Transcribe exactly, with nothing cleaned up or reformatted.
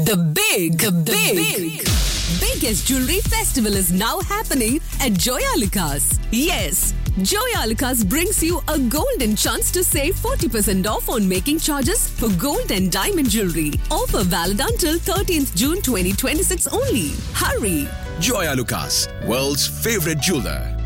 The big, the big, big, biggest jewelry festival is now happening at Joyalukas. Yes, Joyalukas brings you a golden chance to save forty percent off on making charges for gold and diamond jewelry. Offer valid until thirteenth June twenty twenty-six only. Hurry! Joyalukas, world's favorite jeweler.